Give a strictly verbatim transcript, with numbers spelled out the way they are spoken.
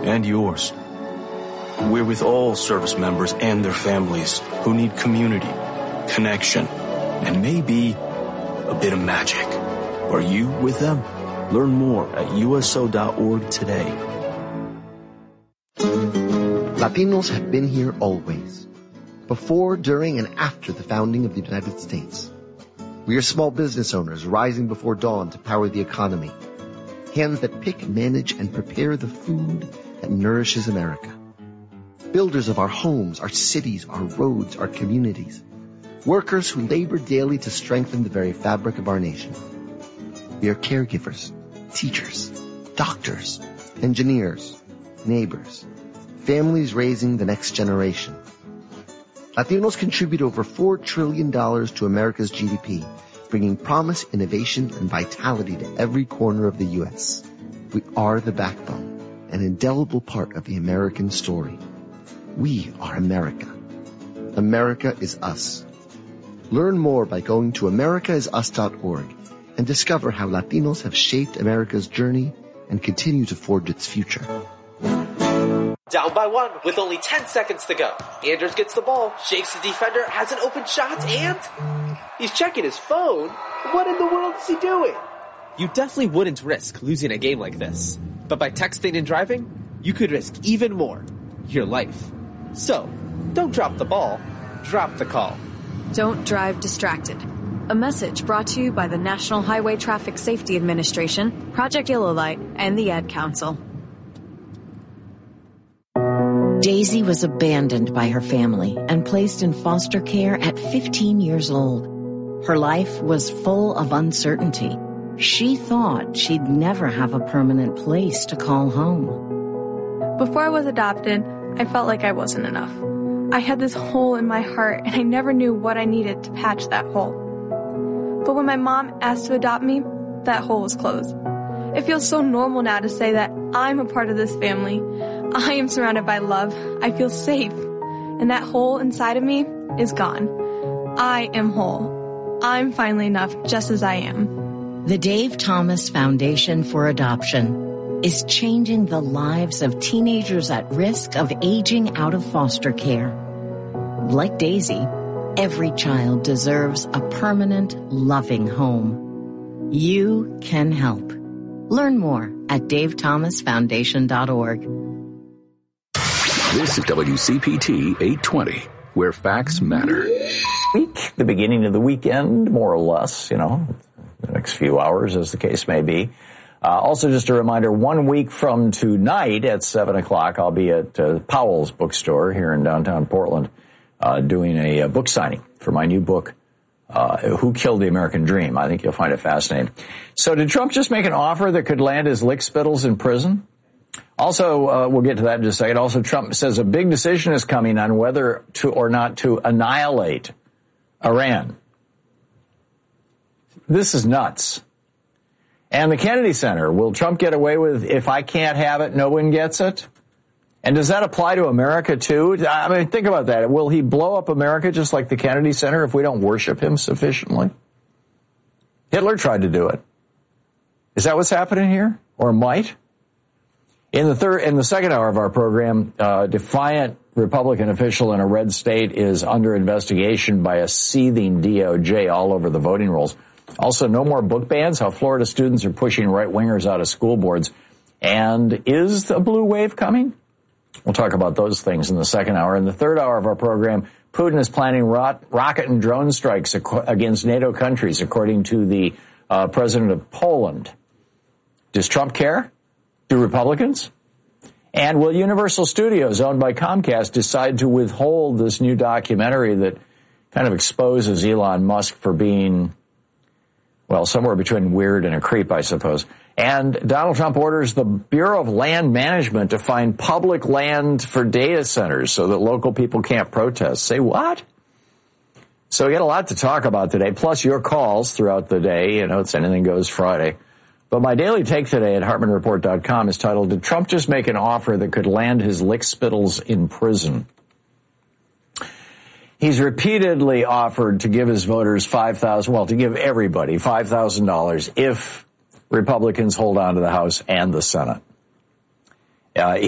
and yours. We're with all service members and their families who need community, connection, and maybe a bit of magic. Are you with them? Learn more at U S O dot org today. Latinos have been here always. Before, during, and after the founding of the United States. We are small business owners rising before dawn to power the economy. Hands that pick, manage, and prepare the food that nourishes America. Builders of our homes, our cities, our roads, our communities. Workers who labor daily to strengthen the very fabric of our nation. We are caregivers, teachers, doctors, engineers, neighbors, families raising the next generation. Latinos contribute over four trillion dollars to America's G D P, bringing promise, innovation, and vitality to every corner of the U S. We are the backbone, an indelible part of the American story. We are America. America is us. Learn more by going to America is us dot org and discover how Latinos have shaped America's journey and continue to forge its future. Down by one with only ten seconds to go. Anders gets the ball, shakes the defender, has an open shot, and he's checking his phone. What in the world is he doing? You definitely wouldn't risk losing a game like this. But by texting and driving, you could risk even more. Your life. So, don't drop the ball, drop the call. Don't drive distracted. A message brought to you by the National Highway Traffic Safety Administration, Project Yellow Light, and the Ad Council. Daisy was abandoned by her family and placed in foster care at fifteen years old. Her life was full of uncertainty. She thought she'd never have a permanent place to call home. Before I was adopted, I felt like I wasn't enough. I had this hole in my heart, and I never knew what I needed to patch that hole. But when my mom asked to adopt me, that hole was closed. It feels so normal now to say that I'm a part of this family. I am surrounded by love. I feel safe. And that hole inside of me is gone. I am whole. I'm finally enough just as I am. The Dave Thomas Foundation for Adoption is changing the lives of teenagers at risk of aging out of foster care. Like Daisy, every child deserves a permanent, loving home. You can help. Learn more at dave thomas foundation dot org. This is W C P T eight twenty, where facts matter. Week, the beginning of the weekend, more or less, you know, the next few hours, as the case may be. Uh, also, just a reminder, one week from tonight at seven o'clock, I'll be at uh, Powell's bookstore here in downtown Portland uh, doing a, a book signing for my new book, uh, Who Killed the American Dream. I think you'll find it fascinating. So did Trump just make an offer that could land his lickspittles in prison? Also, uh, we'll get to that in just a second. Also, Trump says a big decision is coming on whether to or not to annihilate Iran. This is nuts. And the Kennedy Center, will Trump get away with, if I can't have it, no one gets it? And does that apply to America, too? I mean, think about that. Will he blow up America just like the Kennedy Center if we don't worship him sufficiently? Hitler tried to do it. Is that what's happening here? Or might? In the third, in the second hour of our program, uh, defiant Republican official in a red state is under investigation by a seething D O J all over the voting rolls. Also, no more book bans, how Florida students are pushing right-wingers out of school boards. And is the blue wave coming? We'll talk about those things in the second hour. In the third hour of our program, Putin is planning rot, rocket and drone strikes against NATO countries, according to the uh, president of Poland. Does Trump care? Do Republicans? And will Universal Studios, owned by Comcast, decide to withhold this new documentary that kind of exposes Elon Musk for being, well, somewhere between weird and a creep, I suppose. And Donald Trump orders the Bureau of Land Management to find public land for data centers so that local people can't protest. Say what? So we got a lot to talk about today, plus your calls throughout the day. You know, it's Anything Goes Friday. But my daily take today at Hartman Report dot com is titled, Did Trump Just Make an Offer That Could Land His Lickspittles in Prison? He's repeatedly offered to give his voters five thousand dollars, well, to give everybody five thousand dollars if Republicans hold on to the House and the Senate. Uh,